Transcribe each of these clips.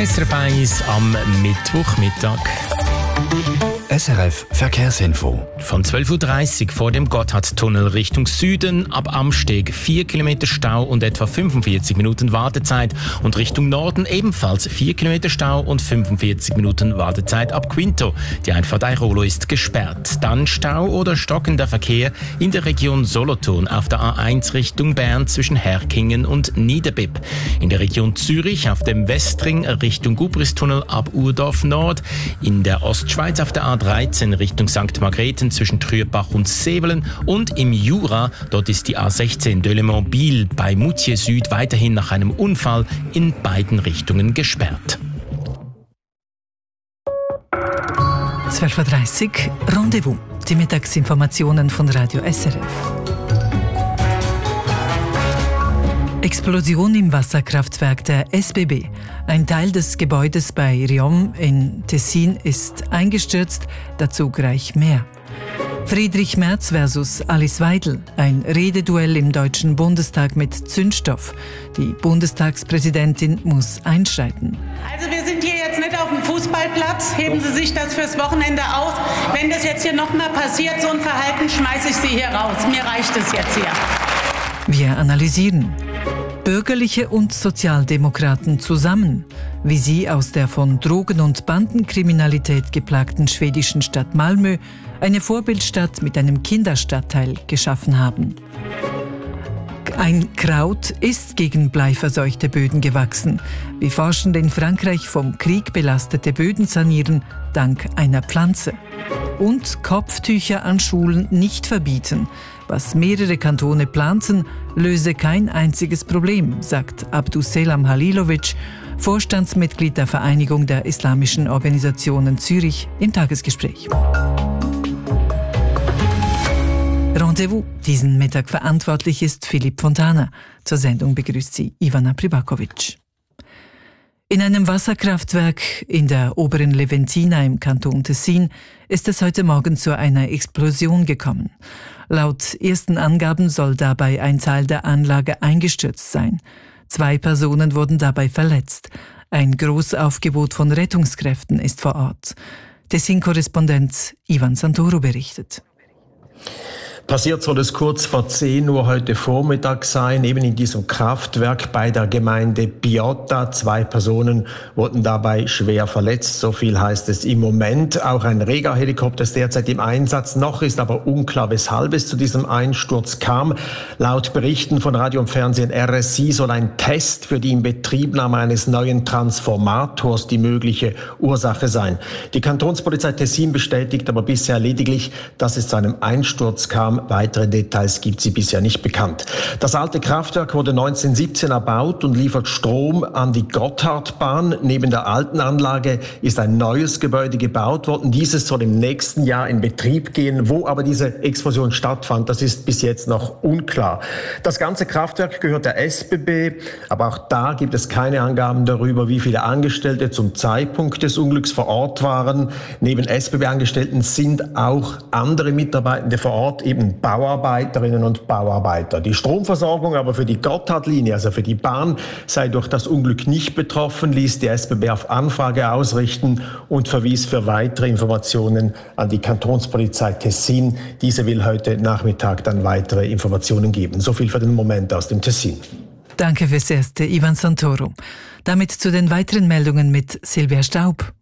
SRF 1 am Mittwochmittag. SRF Verkehrsinfo. Von 12.30 Uhr vor dem Gotthardtunnel Richtung Süden, ab Amsteg 4 Kilometer Stau und etwa 45 Minuten Wartezeit. Und Richtung Norden ebenfalls 4 Kilometer Stau und 45 Minuten Wartezeit ab Quinto. Die Einfahrt Airolo ist gesperrt. Dann Stau oder stockender Verkehr in der Region Solothurn auf der A1 Richtung Bern zwischen Herkingen und Niederbipp. In der Region Zürich auf dem Westring Richtung Gubristunnel ab Urdorf Nord. In der Ostschweiz auf der A13 Richtung St. Margrethen zwischen Trürbach und Sevelen und im Jura, dort ist die A16 Delemont-Biel bei Moutier Süd weiterhin nach einem Unfall in beiden Richtungen gesperrt. 12.30 Uhr Rendezvous, die Mittagsinformationen von Radio SRF. Explosion im Wasserkraftwerk der SBB. Ein Teil des Gebäudes bei Riom in Tessin ist eingestürzt, dazu gleich mehr. Friedrich Merz versus Alice Weidel. Ein Rededuell im Deutschen Bundestag mit Zündstoff. Die Bundestagspräsidentin muss einschreiten. Also wir sind hier jetzt nicht auf dem Fußballplatz. Heben Sie sich das fürs Wochenende aus. Wenn das jetzt hier nochmal passiert, so ein Verhalten, schmeiße ich Sie hier raus. Mir reicht es jetzt hier. Wir analysieren. Bürgerliche und Sozialdemokraten zusammen, wie sie aus der von Drogen- und Bandenkriminalität geplagten schwedischen Stadt Malmö eine Vorbildstadt mit einem Kinderstadtteil geschaffen haben. Ein Kraut ist gegen bleiverseuchte Böden gewachsen, wie Forschende in Frankreich vom Krieg belastete Böden sanieren, dank einer Pflanze. Und Kopftücher an Schulen nicht verbieten. Was mehrere Kantone planten, löse kein einziges Problem, sagt Abdusselam Halilovic, Vorstandsmitglied der Vereinigung der Islamischen Organisationen Zürich, im Tagesgespräch. Rendezvous. Diesen Mittag verantwortlich ist Philipp Fontana. Zur Sendung begrüßt sie Ivana Pribakovic. In einem Wasserkraftwerk in der oberen Leventina im Kanton Tessin ist es heute Morgen zu einer Explosion gekommen. Laut ersten Angaben soll dabei ein Teil der Anlage eingestürzt sein. 2 Personen wurden dabei verletzt. Ein Großaufgebot von Rettungskräften ist vor Ort. Tessin-Korrespondent Ivan Santoro berichtet. Passiert soll es kurz vor 10 Uhr heute Vormittag sein, eben in diesem Kraftwerk bei der Gemeinde Piotta. 2 Personen wurden dabei schwer verletzt, so viel heißt es im Moment. Auch ein Rega-Helikopter ist derzeit im Einsatz. Noch ist aber unklar, weshalb es zu diesem Einsturz kam. Laut Berichten von Radio und Fernsehen RSI soll ein Test für die Inbetriebnahme eines neuen Transformators die mögliche Ursache sein. Die Kantonspolizei Tessin bestätigt aber bisher lediglich, dass es zu einem Einsturz kam. Weitere Details gibt sie bisher nicht bekannt. Das alte Kraftwerk wurde 1917 erbaut und liefert Strom an die Gotthardbahn. Neben der alten Anlage ist ein neues Gebäude gebaut worden. Dieses soll im nächsten Jahr in Betrieb gehen. Wo aber diese Explosion stattfand, das ist bis jetzt noch unklar. Das ganze Kraftwerk gehört der SBB, aber auch da gibt es keine Angaben darüber, wie viele Angestellte zum Zeitpunkt des Unglücks vor Ort waren. Neben SBB-Angestellten sind auch andere Mitarbeitende vor Ort, eben Bauarbeiterinnen und Bauarbeiter. Die Stromversorgung aber für die Gotthardlinie, also für die Bahn, sei durch das Unglück nicht betroffen, ließ die SBB auf Anfrage ausrichten und verwies für weitere Informationen an die Kantonspolizei Tessin. Diese will heute Nachmittag dann weitere Informationen geben. So viel für den Moment aus dem Tessin. Danke fürs Erste, Ivan Santoro. Damit zu den weiteren Meldungen mit Silvia Staub.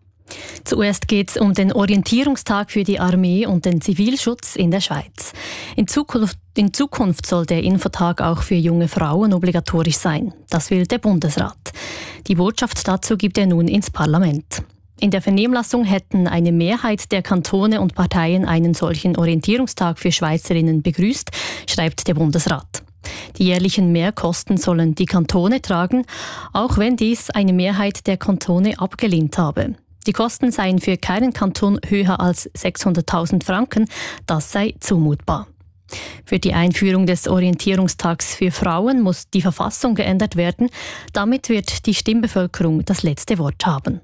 Zuerst geht es um den Orientierungstag für die Armee und den Zivilschutz in der Schweiz. In Zukunft soll der Infotag auch für junge Frauen obligatorisch sein. Das will der Bundesrat. Die Botschaft dazu gibt er nun ins Parlament. In der Vernehmlassung hätten eine Mehrheit der Kantone und Parteien einen solchen Orientierungstag für Schweizerinnen begrüßt, schreibt der Bundesrat. Die jährlichen Mehrkosten sollen die Kantone tragen, auch wenn dies eine Mehrheit der Kantone abgelehnt habe. Die Kosten seien für keinen Kanton höher als 600.000 Franken, das sei zumutbar. Für die Einführung des Orientierungstags für Frauen muss die Verfassung geändert werden. Damit wird die Stimmbevölkerung das letzte Wort haben.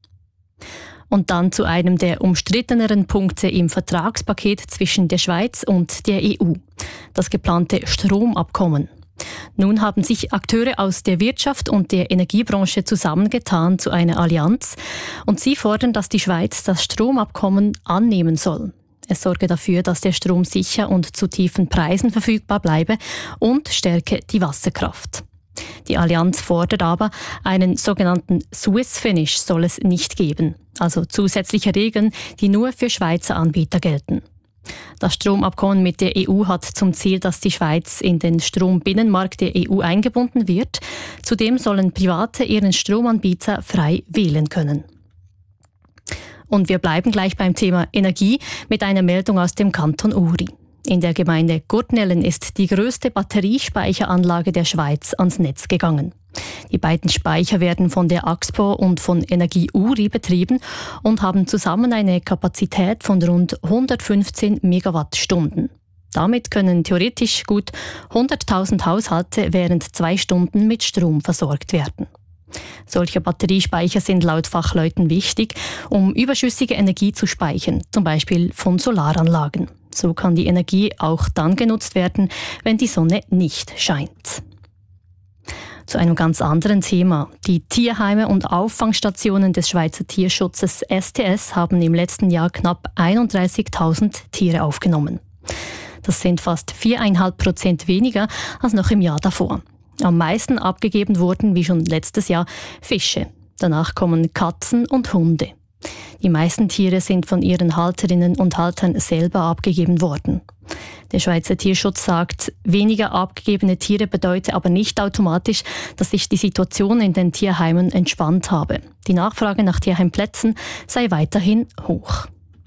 Und dann zu einem der umstritteneren Punkte im Vertragspaket zwischen der Schweiz und der EU. Das geplante Stromabkommen. Nun haben sich Akteure aus der Wirtschaft und der Energiebranche zusammengetan zu einer Allianz und sie fordern, dass die Schweiz das Stromabkommen annehmen soll. Es sorge dafür, dass der Strom sicher und zu tiefen Preisen verfügbar bleibe und stärke die Wasserkraft. Die Allianz fordert aber, einen sogenannten Swiss Finish soll es nicht geben, also zusätzliche Regeln, die nur für Schweizer Anbieter gelten. Das Stromabkommen mit der EU hat zum Ziel, dass die Schweiz in den Strombinnenmarkt der EU eingebunden wird. Zudem sollen Private ihren Stromanbieter frei wählen können. Und wir bleiben gleich beim Thema Energie mit einer Meldung aus dem Kanton Uri. In der Gemeinde Gurtnellen ist die grösste Batteriespeicheranlage der Schweiz ans Netz gegangen. Die beiden Speicher werden von der AXPO und von Energie Uri betrieben und haben zusammen eine Kapazität von rund 115 Megawattstunden. Damit können theoretisch gut 100.000 Haushalte während 2 Stunden mit Strom versorgt werden. Solche Batteriespeicher sind laut Fachleuten wichtig, um überschüssige Energie zu speichern, zum Beispiel von Solaranlagen. So kann die Energie auch dann genutzt werden, wenn die Sonne nicht scheint. Zu einem ganz anderen Thema. Die Tierheime und Auffangstationen des Schweizer Tierschutzes STS haben im letzten Jahr knapp 31.000 Tiere aufgenommen. Das sind fast 4,5% weniger als noch im Jahr davor. Am meisten abgegeben wurden, wie schon letztes Jahr, Fische. Danach kommen Katzen und Hunde. Die meisten Tiere sind von ihren Halterinnen und Haltern selber abgegeben worden. Der Schweizer Tierschutz sagt, weniger abgegebene Tiere bedeutet aber nicht automatisch, dass sich die Situation in den Tierheimen entspannt habe. Die Nachfrage nach Tierheimplätzen sei weiterhin hoch.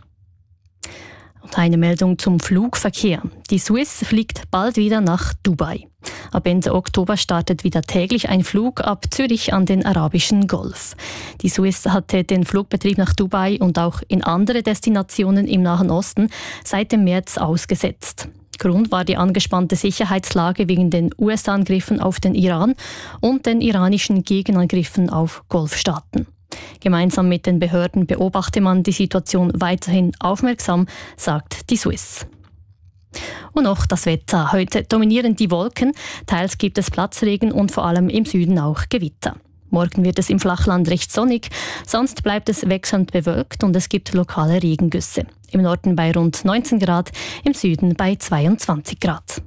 Und eine Meldung zum Flugverkehr. Die Swiss fliegt bald wieder nach Dubai. Ab Ende Oktober startet wieder täglich ein Flug ab Zürich an den Arabischen Golf. Die Swiss hatte den Flugbetrieb nach Dubai und auch in andere Destinationen im Nahen Osten seit dem März ausgesetzt. Grund war die angespannte Sicherheitslage wegen den US-Angriffen auf den Iran und den iranischen Gegenangriffen auf Golfstaaten. Gemeinsam mit den Behörden beobachte man die Situation weiterhin aufmerksam, sagt die Swiss. Und noch das Wetter. Heute dominieren die Wolken, teils gibt es Platzregen und vor allem im Süden auch Gewitter. Morgen wird es im Flachland recht sonnig, sonst bleibt es wechselnd bewölkt und es gibt lokale Regengüsse. Im Norden bei rund 19 Grad, im Süden bei 22 Grad.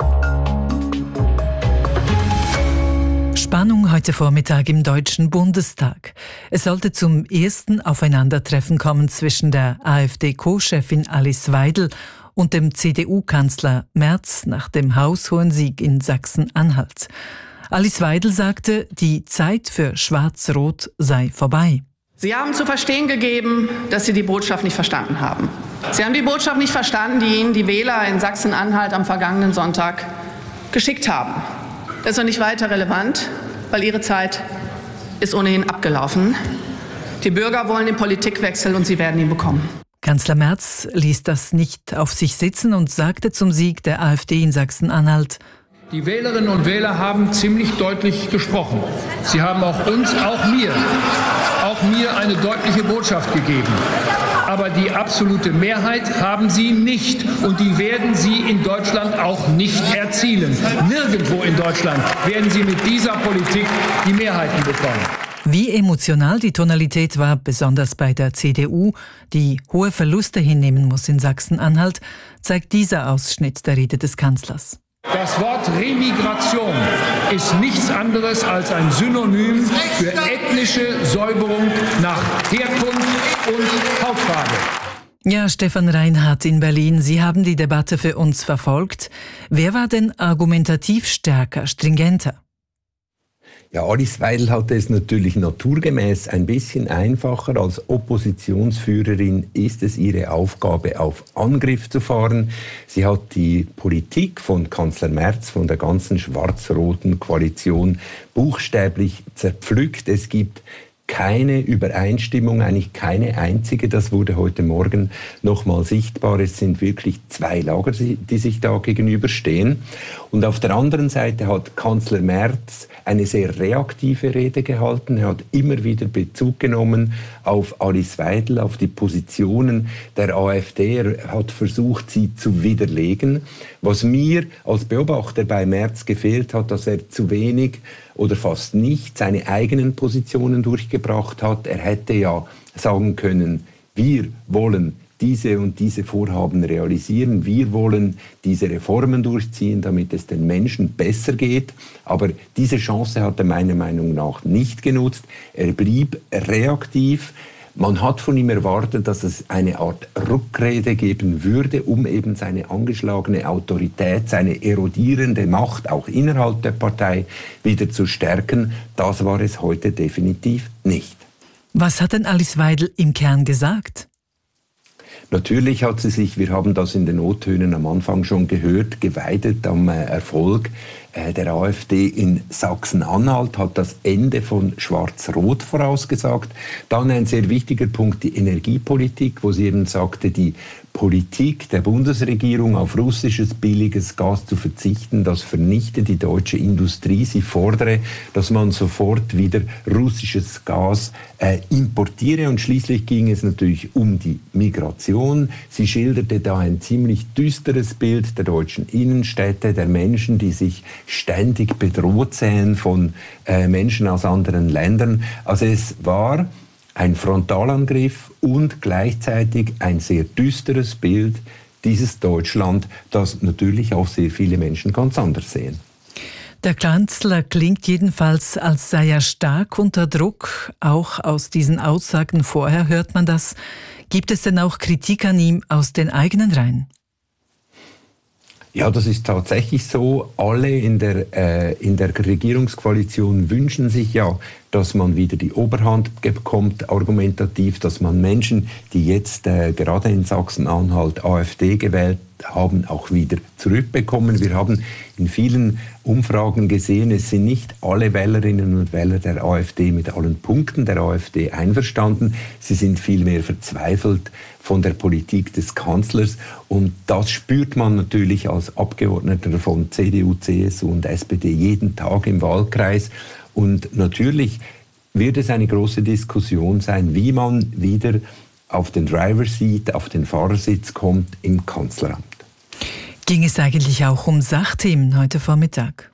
Spannung heute Vormittag im Deutschen Bundestag. Es sollte zum ersten Aufeinandertreffen kommen zwischen der AfD-Co-Chefin Alice Weidel und dem CDU-Kanzler Merz nach dem haushohen Sieg in Sachsen-Anhalt. Alice Weidel sagte, die Zeit für Schwarz-Rot sei vorbei. Sie haben zu verstehen gegeben, dass Sie die Botschaft nicht verstanden haben. Sie haben die Botschaft nicht verstanden, die Ihnen die Wähler in Sachsen-Anhalt am vergangenen Sonntag geschickt haben. Das ist noch nicht weiter relevant, weil Ihre Zeit ist ohnehin abgelaufen. Die Bürger wollen den Politikwechsel und sie werden ihn bekommen. Kanzler Merz ließ das nicht auf sich sitzen und sagte zum Sieg der AfD in Sachsen-Anhalt: Die Wählerinnen und Wähler haben ziemlich deutlich gesprochen. Sie haben auch uns, auch mir eine deutliche Botschaft gegeben. Aber die absolute Mehrheit haben sie nicht und die werden sie in Deutschland auch nicht erzielen. Nirgendwo in Deutschland werden sie mit dieser Politik die Mehrheiten bekommen. Wie emotional die Tonalität war, besonders bei der CDU, die hohe Verluste hinnehmen muss in Sachsen-Anhalt, zeigt dieser Ausschnitt der Rede des Kanzlers. Das Wort Remigration ist nichts anderes als ein Synonym für ethnische Säuberung nach Herkunft und Hautfarbe. Ja, Stefan Reinhardt in Berlin, Sie haben die Debatte für uns verfolgt. Wer war denn argumentativ stärker, stringenter? Ja, Alice Weidel hatte es natürlich naturgemäß ein bisschen einfacher. Als Oppositionsführerin ist es ihre Aufgabe, auf Angriff zu fahren. Sie hat die Politik von Kanzler Merz, von der ganzen schwarz-roten Koalition buchstäblich zerpflückt. Es gibt keine Übereinstimmung, eigentlich keine einzige. Das wurde heute Morgen nochmal sichtbar. Es sind wirklich zwei Lager, die sich da gegenüberstehen. Und auf der anderen Seite hat Kanzler Merz eine sehr reaktive Rede gehalten. Er hat immer wieder Bezug genommen auf Alice Weidel, auf die Positionen der AfD. Er hat versucht, sie zu widerlegen. Was mir als Beobachter bei Merz gefehlt hat, dass er zu wenig oder fast nicht seine eigenen Positionen durchgebracht hat. Er hätte ja sagen können, wir wollen diese und diese Vorhaben realisieren. Wir wollen diese Reformen durchziehen, damit es den Menschen besser geht. Aber diese Chance hat er meiner Meinung nach nicht genutzt. Er blieb reaktiv. Man hat von ihm erwartet, dass es eine Art Rückrede geben würde, um eben seine angeschlagene Autorität, seine erodierende Macht auch innerhalb der Partei wieder zu stärken. Das war es heute definitiv nicht. Was hat denn Alice Weidel im Kern gesagt? Natürlich hat sie sich, wir haben das in den O-Tönen am Anfang schon gehört, geweidet am Erfolg der AfD in Sachsen-Anhalt, hat das Ende von Schwarz-Rot vorausgesagt. Dann ein sehr wichtiger Punkt, die Energiepolitik, wo sie eben sagte, die Politik der Bundesregierung auf russisches billiges Gas zu verzichten, das vernichtet die deutsche Industrie. Sie fordere, dass man sofort wieder russisches Gas importiere. Und schließlich ging es natürlich um die Migration. Sie schilderte da ein ziemlich düsteres Bild der deutschen Innenstädte, der Menschen, die sich ständig bedroht sehen von Menschen aus anderen Ländern. Also es war ein Frontalangriff und gleichzeitig ein sehr düsteres Bild dieses Deutschland, das natürlich auch sehr viele Menschen ganz anders sehen. Der Kanzler klingt jedenfalls, als sei er stark unter Druck. Auch aus diesen Aussagen vorher hört man das. Gibt es denn auch Kritik an ihm aus den eigenen Reihen? Ja, das ist tatsächlich so. Alle in der Regierungskoalition wünschen sich ja, dass man wieder die Oberhand bekommt, argumentativ, dass man Menschen, die jetzt gerade in Sachsen-Anhalt AfD gewählt haben, auch wieder zurückbekommen. Wir haben in vielen Umfragen gesehen, es sind nicht alle Wählerinnen und Wähler der AfD mit allen Punkten der AfD einverstanden. Sie sind vielmehr verzweifelt von der Politik des Kanzlers. Und das spürt man natürlich als Abgeordneter von CDU, CSU und SPD jeden Tag im Wahlkreis. Und natürlich wird es eine große Diskussion sein, wie man wieder auf den Driver-Seat, auf den Fahrersitz kommt im Kanzleramt. Ging es eigentlich auch um Sachthemen heute Vormittag?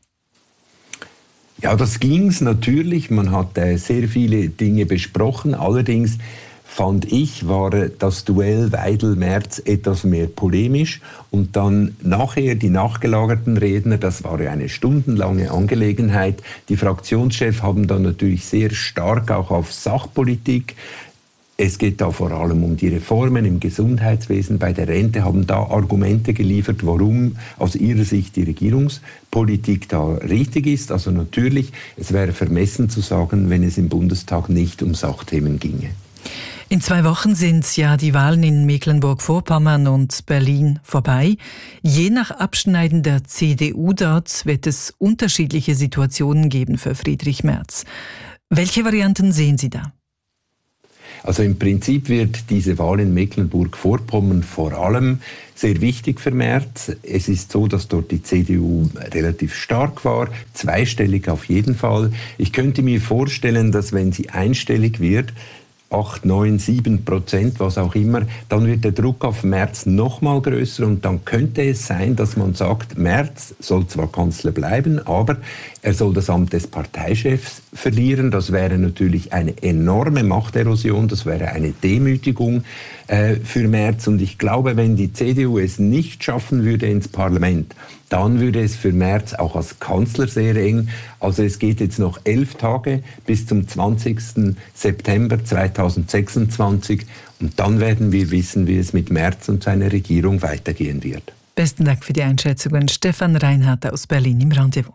Ja, das ging es natürlich. Man hat sehr viele Dinge besprochen. Allerdings fand ich, war das Duell Weidel-Merz etwas mehr polemisch. Und dann nachher die nachgelagerten Redner, das war ja eine stundenlange Angelegenheit. Die Fraktionschefs haben dann natürlich sehr stark auch auf Sachpolitik. Es geht da vor allem um die Reformen im Gesundheitswesen, bei der Rente, haben da Argumente geliefert, warum aus ihrer Sicht die Regierungspolitik da richtig ist. Also natürlich, es wäre vermessen zu sagen, wenn es im Bundestag nicht um Sachthemen ginge. In 2 Wochen sind ja die Wahlen in Mecklenburg-Vorpommern und Berlin vorbei. Je nach Abschneiden der CDU dort wird es unterschiedliche Situationen geben für Friedrich Merz. Welche Varianten sehen Sie da? Also im Prinzip wird diese Wahl in Mecklenburg-Vorpommern vor allem sehr wichtig für Merz. Es ist so, dass dort die CDU relativ stark war, zweistellig auf jeden Fall. Ich könnte mir vorstellen, dass wenn sie einstellig wird, 8, 9, 7%, was auch immer, dann wird der Druck auf Merz noch mal größer und dann könnte es sein, dass man sagt, Merz soll zwar Kanzler bleiben, aber er soll das Amt des Parteichefs verlieren. Das wäre natürlich eine enorme Machterosion, das wäre eine Demütigung für Merz. Und ich glaube, wenn die CDU es nicht schaffen würde ins Parlament, dann würde es für Merz auch als Kanzler sehr eng. Also es geht jetzt noch 11 Tage bis zum 20. September 2026 und dann werden wir wissen, wie es mit Merz und seiner Regierung weitergehen wird. Besten Dank für die Einschätzungen. Stefan Reinhardt aus Berlin im Rendezvous.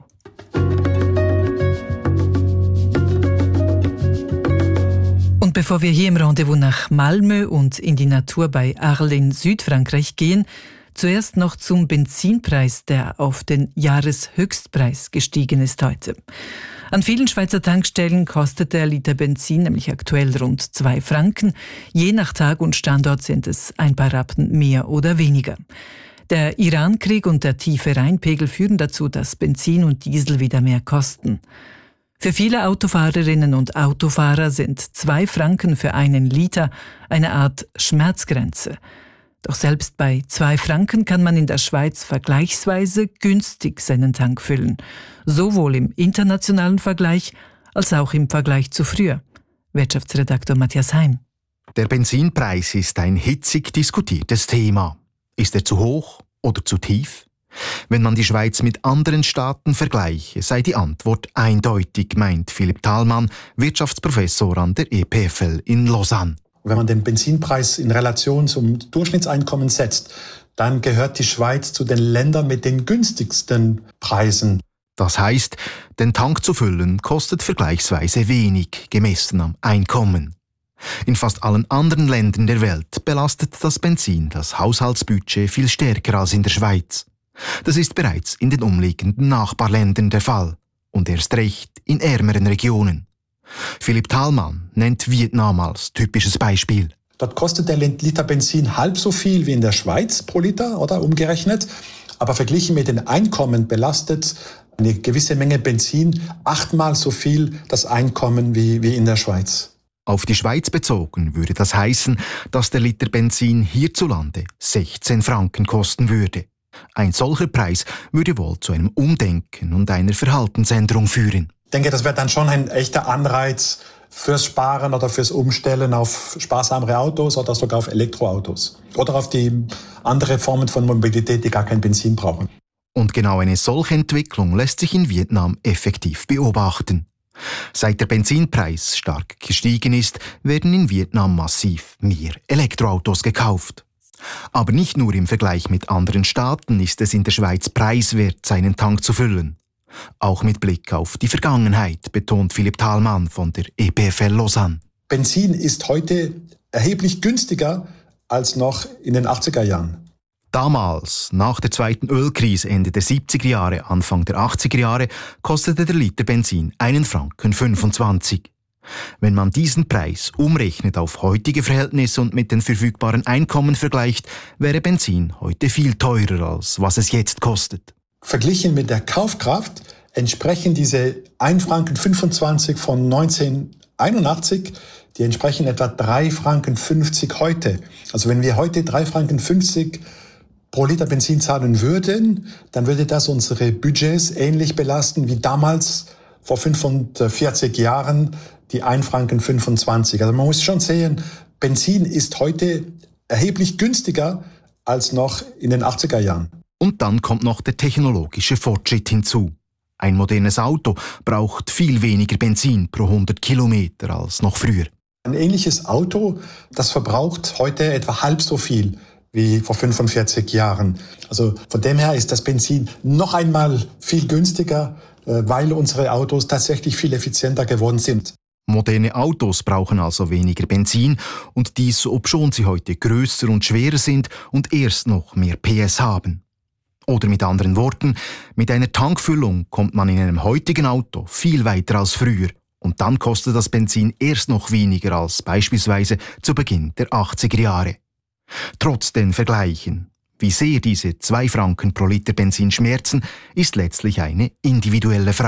Und bevor wir hier im Rendezvous nach Malmö und in die Natur bei Arles in Südfrankreich gehen, zuerst noch zum Benzinpreis, der auf den Jahreshöchstpreis gestiegen ist heute. An vielen Schweizer Tankstellen kostet der Liter Benzin nämlich aktuell rund 2 Franken. Je nach Tag und Standort sind es ein paar Rappen mehr oder weniger. Der Irankrieg und der tiefe Rheinpegel führen dazu, dass Benzin und Diesel wieder mehr kosten. Für viele Autofahrerinnen und Autofahrer sind 2 Franken für einen Liter eine Art Schmerzgrenze. Doch selbst bei 2 Franken kann man in der Schweiz vergleichsweise günstig seinen Tank füllen. Sowohl im internationalen Vergleich als auch im Vergleich zu früher. Wirtschaftsredaktor Matthias Heim. Der Benzinpreis ist ein hitzig diskutiertes Thema. Ist er zu hoch oder zu tief? Wenn man die Schweiz mit anderen Staaten vergleiche, sei die Antwort eindeutig, meint Philipp Thalmann, Wirtschaftsprofessor an der EPFL in Lausanne. Wenn man den Benzinpreis in Relation zum Durchschnittseinkommen setzt, dann gehört die Schweiz zu den Ländern mit den günstigsten Preisen. Das heißt, den Tank zu füllen kostet vergleichsweise wenig, gemessen am Einkommen. In fast allen anderen Ländern der Welt belastet das Benzin das Haushaltsbudget viel stärker als in der Schweiz. Das ist bereits in den umliegenden Nachbarländern der Fall und erst recht in ärmeren Regionen. Philipp Thalmann nennt Vietnam als typisches Beispiel. Dort kostet der Liter Benzin halb so viel wie in der Schweiz pro Liter, oder umgerechnet. Aber verglichen mit den Einkommen belastet eine gewisse Menge Benzin 8-mal so viel das Einkommen wie in der Schweiz. Auf die Schweiz bezogen würde das heißen, dass der Liter Benzin hierzulande 16 Franken kosten würde. Ein solcher Preis würde wohl zu einem Umdenken und einer Verhaltensänderung führen. Ich denke, das wäre dann schon ein echter Anreiz fürs Sparen oder fürs Umstellen auf sparsamere Autos oder sogar auf Elektroautos. Oder auf die andere Formen von Mobilität, die gar kein Benzin brauchen. Und genau eine solche Entwicklung lässt sich in Vietnam effektiv beobachten. Seit der Benzinpreis stark gestiegen ist, werden in Vietnam massiv mehr Elektroautos gekauft. Aber nicht nur im Vergleich mit anderen Staaten ist es in der Schweiz preiswert, seinen Tank zu füllen. Auch mit Blick auf die Vergangenheit, betont Philipp Thalmann von der EPFL Lausanne. Benzin ist heute erheblich günstiger als noch in den 80er Jahren. Damals, nach der zweiten Ölkrise Ende der 70er Jahre, Anfang der 80er Jahre, kostete der Liter Benzin 1,25 Franken. Wenn man diesen Preis umrechnet auf heutige Verhältnisse und mit den verfügbaren Einkommen vergleicht, wäre Benzin heute viel teurer, als was es jetzt kostet. Verglichen mit der Kaufkraft entsprechen diese 1,25 Franken von 1981, die entsprechen etwa 3,50 Franken heute. Also wenn wir heute 3,50 Franken pro Liter Benzin zahlen würden, dann würde das unsere Budgets ähnlich belasten wie damals vor 45 Jahren die 1,25 Franken. Also man muss schon sehen, Benzin ist heute erheblich günstiger als noch in den 80er Jahren. Und dann kommt noch der technologische Fortschritt hinzu. Ein modernes Auto braucht viel weniger Benzin pro 100 Kilometer als noch früher. Ein ähnliches Auto, das verbraucht heute etwa halb so viel wie vor 45 Jahren. Also von dem her ist das Benzin noch einmal viel günstiger, weil unsere Autos tatsächlich viel effizienter geworden sind. Moderne Autos brauchen also weniger Benzin und dies, obschon sie heute grösser und schwerer sind und erst noch mehr PS haben. Oder mit anderen Worten, mit einer Tankfüllung kommt man in einem heutigen Auto viel weiter als früher und dann kostet das Benzin erst noch weniger als beispielsweise zu Beginn der 80er Jahre. Trotz den Vergleichen, wie sehr diese 2 Franken pro Liter Benzin schmerzen, ist letztlich eine individuelle Frage.